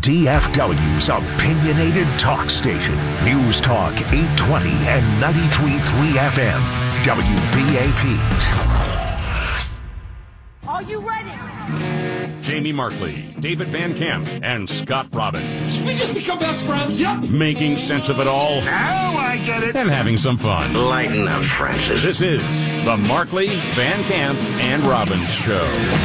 DFW's opinionated talk station. News Talk 820 and 93.3 FM. WBAP. Are you ready? Jamie Markley, David Van Camp, and Scott Robbins. Should we just become best friends? Yep. Making sense of it all. Now I get it. And having some fun. Lighten up, Francis. This is the Markley, Van Camp, and Robbins Show.